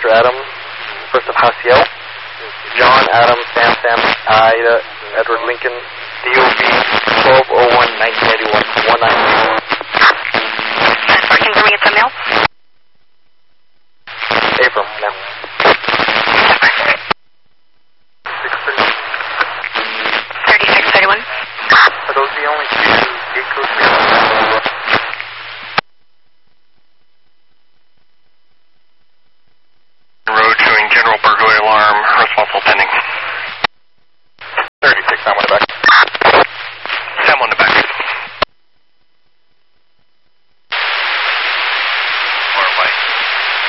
Mr. Adam, first of Hasiel, John, Adam, Sam, Ida, Edward Lincoln, DOB 12/01/1981, 1981. Confirming it's a male. Abram, now. 3631. Are those the only two gate codes we have? Road showing general burglary alarm, responsible pending.